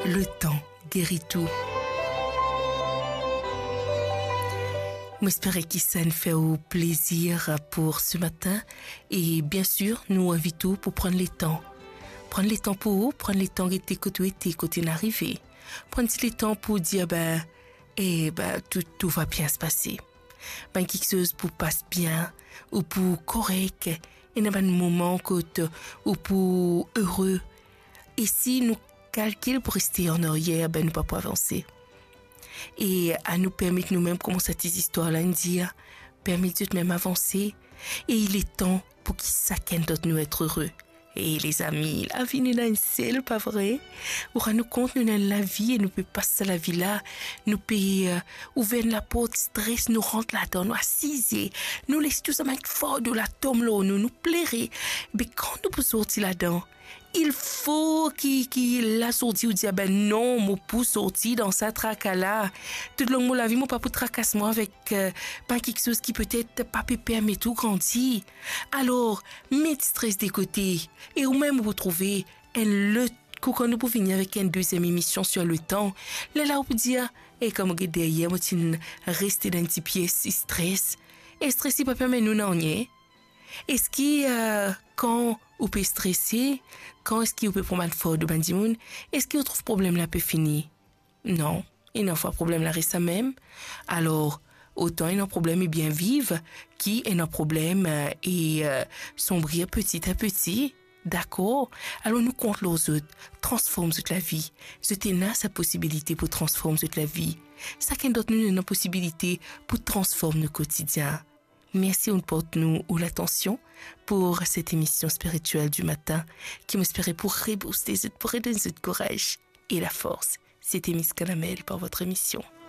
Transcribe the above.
Le temps guérit tout. J'espère que ça nous fait plaisir pour ce matin. Et bien sûr, nous invitons pour prendre le temps. Prendre le temps pour vous, prendre le temps de côté arrivé. Prendre le temps pour dire, tout va bien se passer. Quelque chose pour passe bien, ou pour correct, et n'a pas de moment ou pour heureux. Et si nous calculons pour rester en arrière, nous ne pouvons pas avancer. Et à nous permettre nous-mêmes commencer cette histoire-là, dire, permettre de même avancer. Et il est temps pour que chacun d'entre nous être heureux. Et les amis, la vie nous a une seule, pas vrai? On rend nous compte, nous avons la vie et nous pouvons passer la vie là. Nous pouvons ouvrir la porte, stress, nous rentre là-dedans, nous assiser. Nous laissons tout ça mettre fort de la tombe là, nous plairait. Mais quand nous pouvons sortir là-dedans, il faut qu'il la sorti ou dire non, moi pour sortir dans sa tracas-là. Tout le long de la vie, moi pas pour tracasser-moi avec pas quelque chose qui peut-être pas peut permettre tout grandir. Alors, mettez stress de côté et ou même vous trouvez le quand nous pouvons venir avec une deuxième émission sur le temps. Là, on peut dire, et comme derrière, moi, tu restes dans un petit pied si stress. Et stress, il peut permettre nous n'en est. Est-ce que quand on peut stresser, quand est-ce qu'on peut prendre fort de bandimoun, est-ce qu'on trouve problème là peut finir? Non, il n'y a pas problème là reste même. Alors, autant il y a un problème et bien vivre, qui est un problème et sombrir petit à petit. D'accord? Alors nous compte les autres, transforme toute la vie. C'était là sa possibilité pour transformer toute la vie. Chacun d'entre nous a une possibilité pour transformer nos quotidiens. Merci on porte nous ou l'attention pour cette émission spirituelle du matin qui m'espérait pour rebooster, pour aider notre courage et la force. C'était Miss Calamel pour votre émission.